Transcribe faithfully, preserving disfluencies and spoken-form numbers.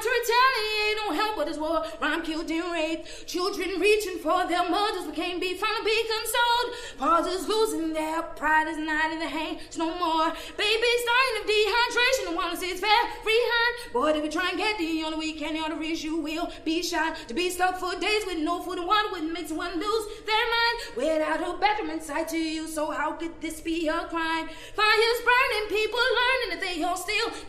to retaliate, don't help but this war. Rhyme killed and raped. Children reaching for their mothers but can't be found to be consoled. Fathers losing their pride is not in the hands no more. Babies dying of dehydration and wanna see it's fair, free hand. Boy, if you try and get the only weekend the arteries, you will be shot. To be stuck for days with no food and water would make someone lose their mind. Without a bathroom inside to you, so how could this be a crime? Fires burning, people learning that they all still